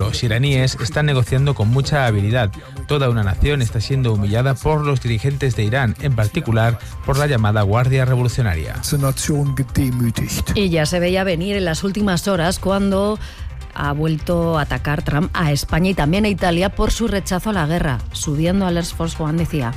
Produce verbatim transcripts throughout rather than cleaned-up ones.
Los iraníes están negociando con mucha habilidad. Toda una nación está siendo humillada por los dirigentes de Irán, en particular por la llamada Guardia Revolucionaria. Y ya se veía venir en las últimas horas cuando ha vuelto a atacar Trump a España y también a Italia por su rechazo a la guerra. Subiendo al Air Force One decía: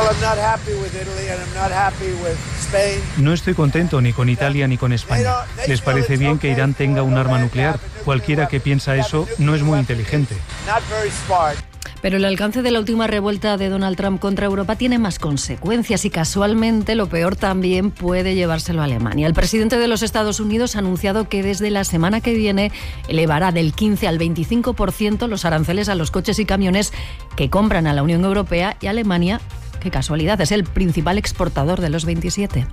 No estoy contento ni con Italia ni con España. ¿Les parece bien que Irán tenga un arma nuclear? Cualquiera que piensa eso no es muy inteligente. Pero el alcance de la última revuelta de Donald Trump contra Europa tiene más consecuencias y casualmente lo peor también puede llevárselo a Alemania. El presidente de los Estados Unidos ha anunciado que desde la semana que viene elevará del quince al veinticinco por ciento los aranceles a los coches y camiones que compran a la Unión Europea, y Alemania, qué casualidad, es el principal exportador de los veintisiete.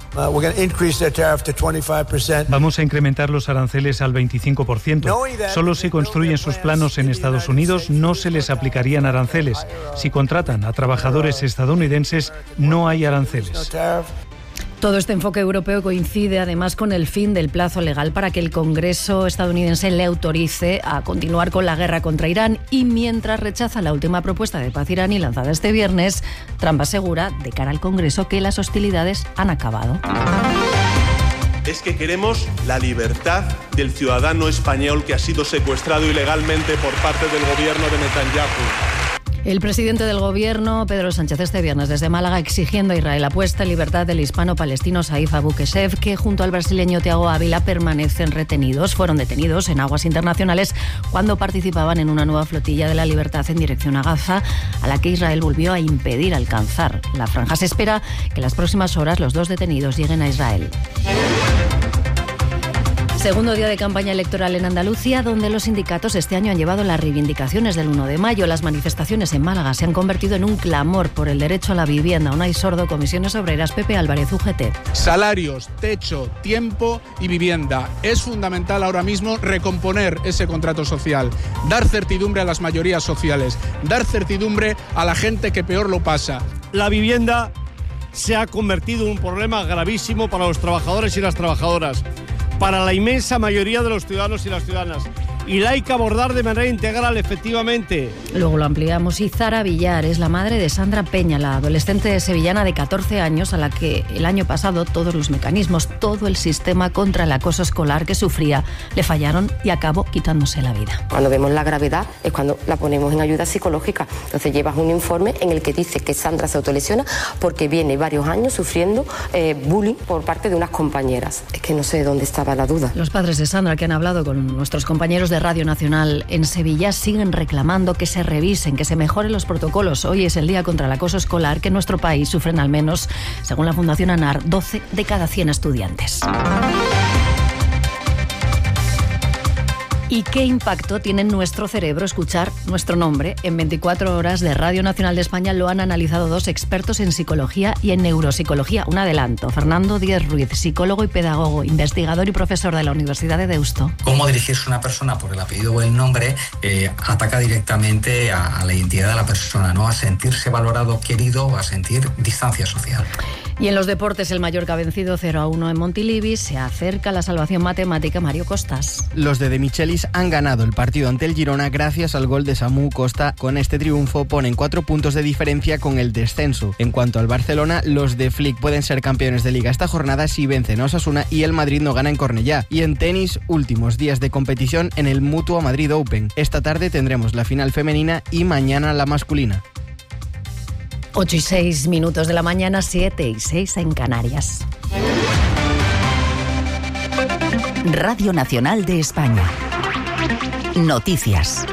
Vamos a incrementar los aranceles al veinticinco por ciento. Solo si construyen sus planos en Estados Unidos no se les aplicarían aranceles. Si contratan a trabajadores estadounidenses, no hay aranceles. Todo este enfoque europeo coincide además con el fin del plazo legal para que el Congreso estadounidense le autorice a continuar con la guerra contra Irán, y mientras rechaza la última propuesta de paz iraní lanzada este viernes, Trump asegura de cara al Congreso que las hostilidades han acabado. Es que queremos la libertad del ciudadano español que ha sido secuestrado ilegalmente por parte del gobierno de Netanyahu. El presidente del gobierno, Pedro Sánchez, este viernes desde Málaga exigiendo a Israel la puesta en libertad del hispano-palestino Saif Abu Keshev, que junto al brasileño Thiago Ávila permanecen retenidos. Fueron detenidos en aguas internacionales cuando participaban en una nueva flotilla de la libertad en dirección a Gaza, a la que Israel volvió a impedir alcanzar la franja. Se espera que en las próximas horas los dos detenidos lleguen a Israel. Segundo día de campaña electoral en Andalucía, donde los sindicatos este año han llevado las reivindicaciones del uno de mayo. Las manifestaciones en Málaga se han convertido en un clamor por el derecho a la vivienda. Unai Sordo, Comisiones Obreras, Pepe Álvarez, U G T. Salarios, techo, tiempo y vivienda. Es fundamental ahora mismo recomponer ese contrato social, dar certidumbre a las mayorías sociales, dar certidumbre a la gente que peor lo pasa. La vivienda se ha convertido en un problema gravísimo para los trabajadores y las trabajadoras, para la inmensa mayoría de los ciudadanos y las ciudadanas, y la hay que abordar de manera integral, efectivamente. Luego lo ampliamos. Y Zara Villar es la madre de Sandra Peña, la adolescente sevillana de catorce años a la que el año pasado todos los mecanismos, todo el sistema contra el acoso escolar que sufría le fallaron y acabó quitándose la vida. Cuando vemos la gravedad es cuando la ponemos en ayuda psicológica. Entonces llevas un informe en el que dice que Sandra se autolesiona porque viene varios años sufriendo eh, bullying por parte de unas compañeras. Es que no sé dónde estaba la duda. Los padres de Sandra, que han hablado con nuestros compañeros de Radio Nacional en Sevilla, siguen reclamando que se revisen, que se mejoren los protocolos. Hoy es el día contra el acoso escolar, que en nuestro país sufren al menos, según la Fundación ANAR, doce de cada cien estudiantes. ¿Y qué impacto tiene en nuestro cerebro escuchar nuestro nombre? En veinticuatro horas de Radio Nacional de España lo han analizado dos expertos en psicología y en neuropsicología. Un adelanto: Fernando Díez Ruiz, psicólogo y pedagogo, investigador y profesor de la Universidad de Deusto. Cómo dirigirse a una persona por el apellido o el nombre eh, ataca directamente a, a la identidad de la persona, ¿no? A sentirse valorado, querido, o a sentir distancia social. Y en los deportes, el Mallorca ha vencido cero a uno en Montilivi. Se acerca la salvación matemática. Mario Costas. Los de De Michelis han ganado el partido ante el Girona gracias al gol de Samu Costa. Con este triunfo ponen cuatro puntos de diferencia con el descenso. En cuanto al Barcelona, los de Flick pueden ser campeones de Liga esta jornada si vencen a Osasuna y el Madrid no gana en Cornellá. Y en tenis, últimos días de competición en el Mutua Madrid Open. Esta tarde tendremos la final femenina y mañana la masculina. ocho y seis minutos de la mañana, siete y seis en Canarias. Radio Nacional de España. Noticias.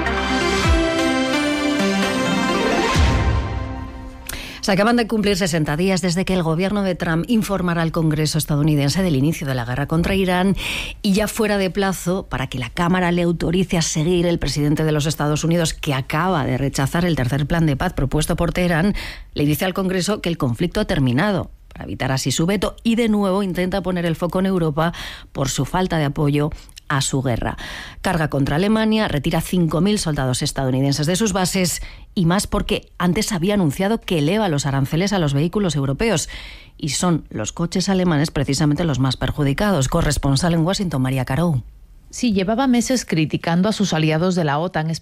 Se acaban de cumplir sesenta días desde que el gobierno de Trump informara al Congreso estadounidense del inicio de la guerra contra Irán, y ya fuera de plazo para que la Cámara le autorice a seguir, el presidente de los Estados Unidos, que acaba de rechazar el tercer plan de paz propuesto por Teherán, le dice al Congreso que el conflicto ha terminado, para evitar así su veto, y de nuevo intenta poner el foco en Europa por su falta de apoyo a su guerra. Carga contra Alemania, retira cinco mil soldados estadounidenses de sus bases, y más porque antes había anunciado que eleva los aranceles a los vehículos europeos, y son los coches alemanes precisamente los más perjudicados. Corresponsal en Washington, María Carou. Sí, llevaba meses criticando a sus aliados de la OTAN,